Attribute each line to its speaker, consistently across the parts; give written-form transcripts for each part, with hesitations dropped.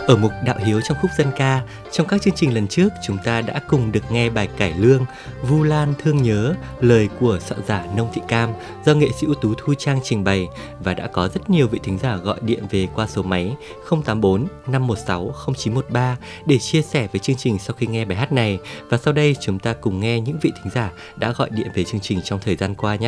Speaker 1: Ở mục Đạo Hiếu trong khúc dân ca, trong các chương trình lần trước chúng ta đã cùng được nghe bài cải lương Vu Lan Thương Nhớ, lời của soạn giả Nông Thị Cam do nghệ sĩ ưu tú Thu Trang trình bày, và đã có rất nhiều vị thính giả gọi điện về qua số máy 084 516 0913 để chia sẻ về chương trình sau khi nghe bài hát này. Và sau đây chúng ta cùng nghe những vị thính giả đã gọi điện về chương trình trong thời gian qua nhé.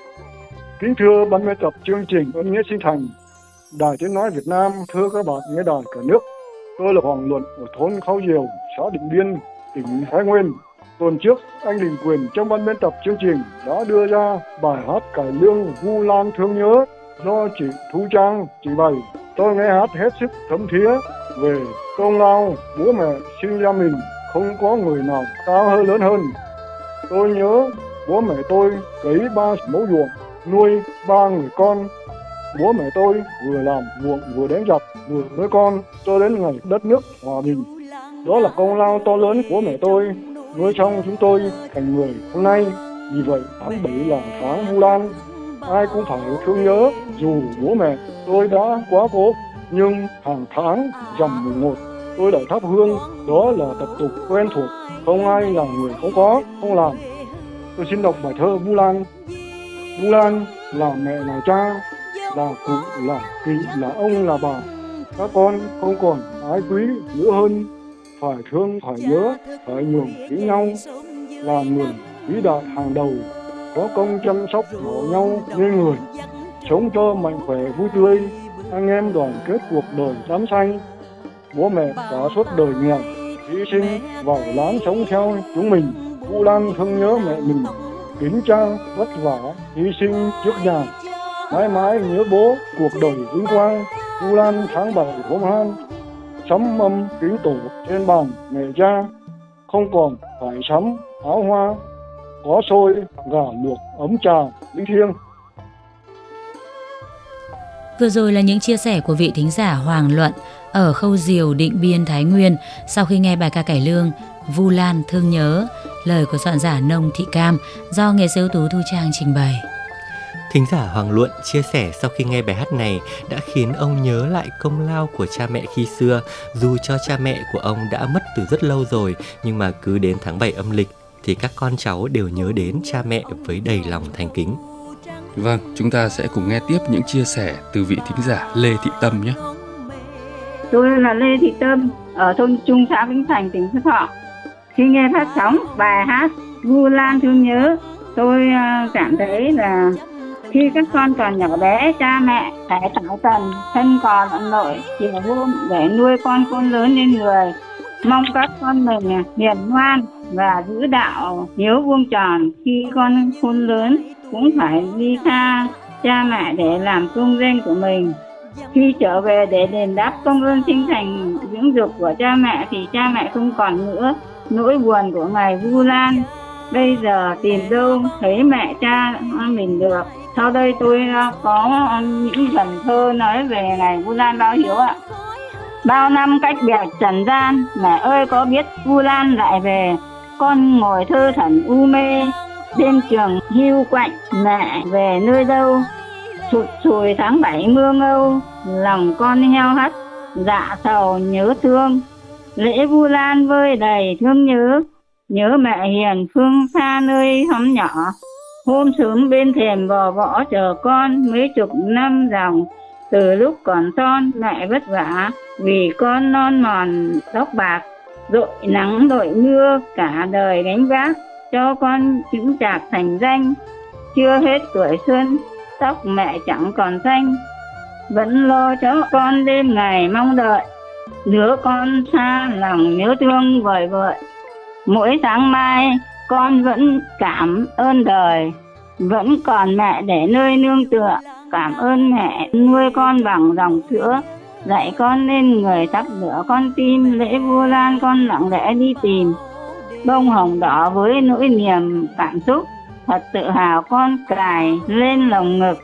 Speaker 2: Kính thưa ban biên tập chương trình Ân Nghĩa Sinh Thành, Đài Tiếng Nói Việt Nam, thưa các bạn nghe đài cả nước. Tôi là Hoàng Luận ở thôn Khâu Diều, xã Định Biên, tỉnh Thái Nguyên. Tuần trước, anh Đình Quyền trong ban biên tập chương trình đã đưa ra bài hát cải lương Vu Lan Thương Nhớ do chị Thu Trang trình bày. Tôi nghe hát hết sức thấm thía về công lao bố mẹ sinh ra mình, không có người nào cao hơn lớn hơn. Tôi nhớ bố mẹ tôi cấy 3 mẫu ruộng, nuôi 3 người con. Bố mẹ tôi vừa làm ruộng vừa đánh giặc vừa nuôi con cho đến ngày đất nước hòa bình. Đó là công lao to lớn của bố mẹ tôi nuôi xong chúng tôi thành người hôm nay. Vì vậy tháng 7 là tháng Vu Lan, ai cũng phải thương nhớ. Dù bố mẹ tôi đã quá cố, nhưng hàng tháng rằm 11 tôi lại thắp hương. Đó là tập tục quen thuộc, không ai là người không có không làm. Tôi xin đọc bài thơ Vu Lan. Vu Lan là mẹ là cha, là cụ là chị là ông là bà. Các con không còn ái quý nữa hơn, phải thương phải nhớ phải nhường kính nhau. Là người vĩ đại hàng đầu, có công chăm sóc bảo nhau nên người. Sống cho mạnh khỏe vui tươi, anh em đoàn kết cuộc đời đắm xanh. Bố mẹ cả suốt đời nghèo hy sinh vào láng sống theo chúng mình. Vu Lan thương nhớ mẹ mình, kính cha vất vả hy sinh trước nhà. Mãi mãi nhớ bố cuộc đời vinh quang. Vu Lan tháng 7 hôm han, sắm mâm kính tổ trên bàn mẹ cha. Không còn phải sắm áo hoa, có xôi gà luộc ấm trà linh thiêng.
Speaker 3: Vừa rồi là những chia sẻ của vị thính giả Hoàng Luận ở Khâu Diều, Định Biên, Thái Nguyên sau khi nghe bài ca cải lương Vu Lan Thương Nhớ, lời của soạn giả Nông Thị Cam do nghệ sĩ ưu tú Thu Trang trình bày.
Speaker 1: Thính giả Hoàng Luận chia sẻ sau khi nghe bài hát này đã khiến ông nhớ lại công lao của cha mẹ khi xưa. Dù cho cha mẹ của ông đã mất từ rất lâu rồi, nhưng mà cứ đến tháng 7 âm lịch thì các con cháu đều nhớ đến cha mẹ với đầy lòng thành kính.
Speaker 4: Vâng, chúng ta sẽ cùng nghe tiếp những chia sẻ từ vị thính giả Lê Thị Tâm nhé.
Speaker 5: Tôi là Lê Thị Tâm ở thôn Trung, xã Vĩnh Thành, tỉnh Phú Thọ. Khi nghe phát sóng bài hát Vu Lan Thương Nhớ, tôi cảm thấy là khi các con còn nhỏ bé, cha mẹ phải tảo tần thân cò lẫn lội chiều hôm để nuôi con khôn lớn lên người. Mong các con mình hiền ngoan và giữ đạo hiếu vuông tròn. Khi con khôn lớn cũng phải đi xa cha mẹ để làm công danh của mình. Khi trở về để đền đáp công ơn sinh thành dưỡng dục của cha mẹ thì cha mẹ không còn nữa nỗi buồn của ngày Vu Lan. Bây giờ tìm đâu thấy mẹ cha mình được. Sau đây tôi có những vần thơ nói về ngày Vu Lan báo hiếu ạ. Bao năm cách biệt trần gian, mẹ ơi có biết Vu Lan lại về. Con ngồi thơ thẩn u mê, đêm trường hiu quạnh, mẹ về nơi đâu. Sụt sùi tháng 7 mưa ngâu, lòng con heo hắt, dạ sầu nhớ thương. Lễ Vu Lan vơi đầy thương nhớ mẹ hiền phương xa nơi hóm nhỏ. Hôm sớm bên thềm bò võ chờ con mấy chục năm dòng. Từ lúc còn son mẹ vất vả vì con non mòn tóc bạc. Dội nắng dội mưa cả đời gánh vác cho con chững chạc thành danh. Chưa hết tuổi xuân tóc mẹ chẳng còn xanh, vẫn lo cho con đêm ngày mong đợi. Đứa con xa lòng nhớ thương vời vợi. Mỗi sáng mai con vẫn cảm ơn đời, vẫn còn mẹ để nơi nương tựa. Cảm ơn mẹ nuôi con bằng dòng sữa, dạy con nên người thắp lửa con tim. Lễ Vu Lan con lặng lẽ đi tìm, bông hồng đỏ với nỗi niềm cảm xúc. Thật tự hào con cài lên lồng ngực.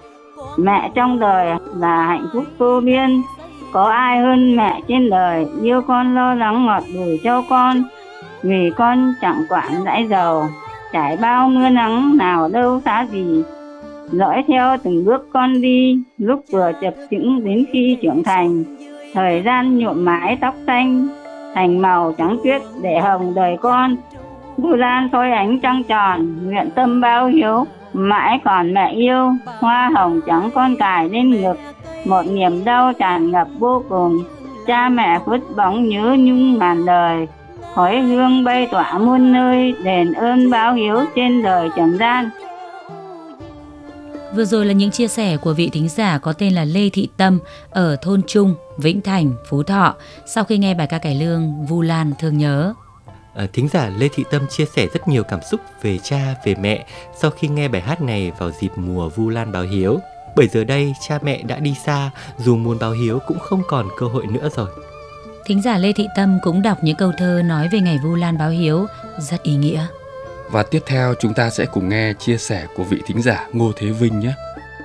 Speaker 5: Mẹ trong đời là hạnh phúc vô biên, có ai hơn mẹ trên đời. Yêu con lo lắng ngọt bùi cho con, vì con chẳng quản dãi dầu. Trải bao mưa nắng nào đâu xa gì, dõi theo từng bước con đi. Lúc vừa chập chững đến khi trưởng thành, thời gian nhuộm mái tóc xanh thành màu trắng tuyết để hồng đời con. Vu lan soi ánh trăng tròn, nguyện tâm báo hiếu, mãi còn mẹ yêu. Hoa hồng trắng con cài lên ngực, một niềm đau tràn ngập vô cùng. Cha mẹ vứt bóng nhớ nhung ngàn đời, khói hương bay tỏa muôn nơi, đền ơn báo hiếu trên đời trần gian.
Speaker 3: Vừa rồi là những chia sẻ của vị thính giả có tên là Lê Thị Tâm ở thôn Trung, Vĩnh Thành, Phú Thọ sau khi nghe bài ca cải lương Vu Lan Thương Nhớ.
Speaker 1: Thính giả Lê Thị Tâm chia sẻ rất nhiều cảm xúc về cha, về mẹ sau khi nghe bài hát này vào dịp mùa Vu Lan báo hiếu. Bởi giờ đây cha mẹ đã đi xa, dù muốn báo hiếu cũng không còn cơ hội nữa rồi.
Speaker 3: Thính giả Lê Thị Tâm cũng đọc những câu thơ nói về ngày Vu Lan báo hiếu rất ý nghĩa.
Speaker 4: Và tiếp theo chúng ta sẽ cùng nghe chia sẻ của vị thính giả Ngô Thế Vinh nhé.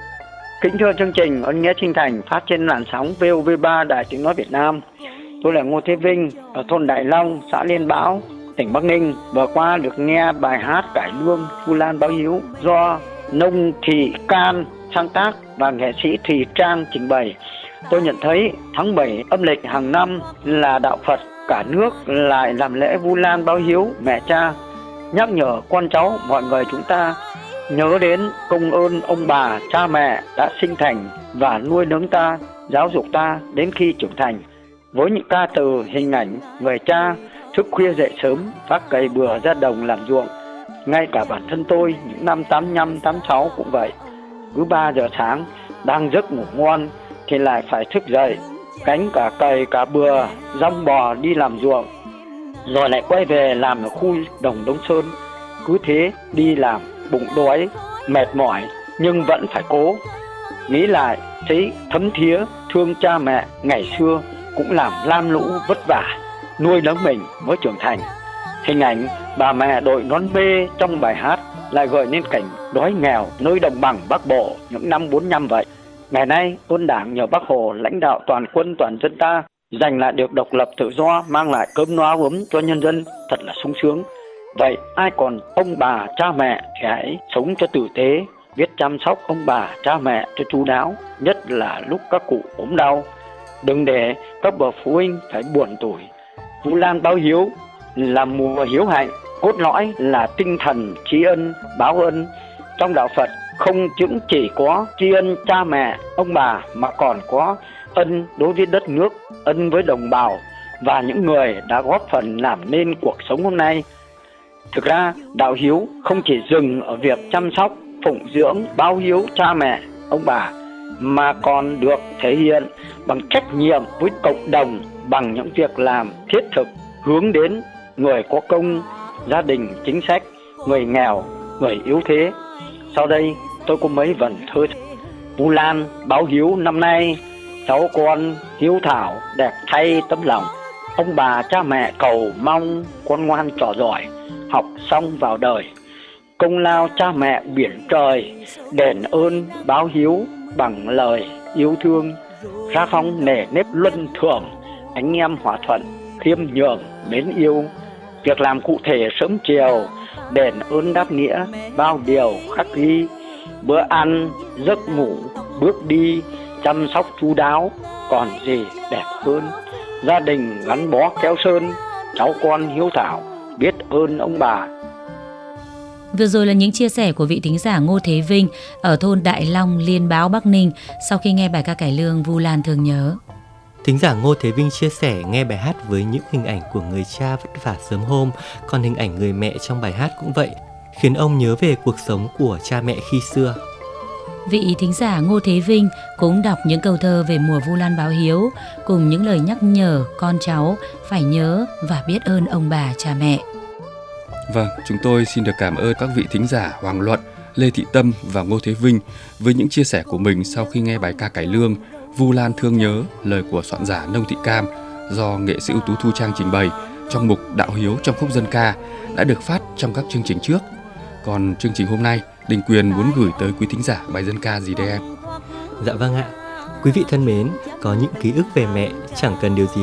Speaker 6: Kính thưa chương trình Ơn Nghĩa Sinh Thành phát trên làn sóng VOV3 Đài Tiếng Nói Việt Nam. Tôi là Ngô Thế Vinh ở thôn Đại Long, xã Liên Bảo, tỉnh Bắc Ninh. Vừa qua được nghe bài hát cải lương Vu Lan báo hiếu do Nông Thị Can sáng tác và nghệ sĩ Thùy Trang trình bày. Tôi nhận thấy tháng 7 âm lịch hàng năm là đạo Phật cả nước lại làm lễ Vu Lan báo hiếu mẹ cha, nhắc nhở con cháu mọi người chúng ta nhớ đến công ơn ông bà cha mẹ đã sinh thành và nuôi nấng ta, giáo dục ta đến khi trưởng thành. Với những ca từ hình ảnh người cha thức khuya dậy sớm vác cày bừa ra đồng làm ruộng, ngay cả bản thân tôi những năm 85, 86 cũng vậy. Cứ 3 giờ sáng đang giấc ngủ ngon thì lại phải thức dậy cánh cả cày cả bừa rong bò đi làm ruộng, rồi lại quay về làm ở khu đồng Đông Sơn. Cứ thế đi làm bụng đói mệt mỏi nhưng vẫn phải cố. Nghĩ lại thấy thấm thía thương cha mẹ ngày xưa cũng làm lam lũ vất vả nuôi nấng mình mới trưởng thành. Hình ảnh bà mẹ đội nón bê trong bài hát lại gợi nên cảnh đói nghèo nơi đồng bằng Bắc Bộ những năm 45 vậy. Ngày nay ơn Đảng nhờ Bác Hồ lãnh đạo toàn quân toàn dân ta giành lại được độc lập tự do, mang lại cơm no ấm cho nhân dân, thật là sung sướng. Vậy ai còn ông bà cha mẹ thì hãy sống cho tử tế, biết chăm sóc ông bà cha mẹ cho chu đáo, nhất là lúc các cụ ốm đau. Đừng để các bậc phụ huynh phải buồn tủi. Vu Lan báo hiếu là mùa hiếu hạnh, cốt lõi là tinh thần tri ân báo ân. Trong đạo Phật không những chỉ có tri ân cha mẹ ông bà mà còn có ân đối với đất nước, ân với đồng bào và những người đã góp phần làm nên cuộc sống hôm nay. Thực ra đạo hiếu không chỉ dừng ở việc chăm sóc, phụng dưỡng, báo hiếu cha mẹ ông bà, mà còn được thể hiện bằng trách nhiệm với cộng đồng, bằng những việc làm thiết thực hướng đến người có công, gia đình chính sách, người nghèo, người yếu thế. Sau đây tôi có mấy vần thơ. Vu Lan báo hiếu năm nay, cháu con hiếu thảo đẹp thay tấm lòng. Ông bà cha mẹ cầu mong con ngoan trò giỏi, học xong vào đời. Công lao cha mẹ biển trời, đền ơn báo hiếu bằng lời yêu thương. Ra phong nề nếp luân thường, anh em hòa thuận, khiêm nhường mến yêu. Việc làm cụ thể sớm chiều, đền ơn đáp nghĩa bao điều khắc ghi. Bữa ăn, giấc ngủ, bước đi, chăm sóc chu đáo, còn gì đẹp hơn. Gia đình gắn bó kéo sơn, cháu con hiếu thảo, biết ơn ông bà.
Speaker 3: Vừa rồi là những chia sẻ của vị thính giả Ngô Thế Vinh ở thôn Đại Long, Liên Báo, Bắc Ninh sau khi nghe bài ca cải lương Vu Lan Thương Nhớ.
Speaker 1: Thính giả Ngô Thế Vinh chia sẻ nghe bài hát với những hình ảnh của người cha vất vả sớm hôm, còn hình ảnh người mẹ trong bài hát cũng vậy, khiến ông nhớ về cuộc sống của cha mẹ khi xưa.
Speaker 3: Vị thính giả Ngô Thế Vinh cũng đọc những câu thơ về mùa Vu Lan báo hiếu cùng những lời nhắc nhở con cháu phải nhớ và biết ơn ông bà cha mẹ.
Speaker 4: Vâng, chúng tôi xin được cảm ơn các vị thính giả Hoàng Luận, Lê Thị Tâm và Ngô Thế Vinh với những chia sẻ của mình sau khi nghe bài ca cải lương Vu Lan Thương Nhớ, lời của soạn giả Nông Thị Cam do nghệ sĩ ưu tú Thu Trang trình bày trong mục Đạo Hiếu trong khúc dân ca đã được phát trong các chương trình trước. Còn chương trình hôm nay, Đình Quyền muốn gửi tới quý thính giả bài dân ca gì đây em?
Speaker 1: Dạ vâng ạ. Quý vị thân mến, có những ký ức về mẹ chẳng cần điều gì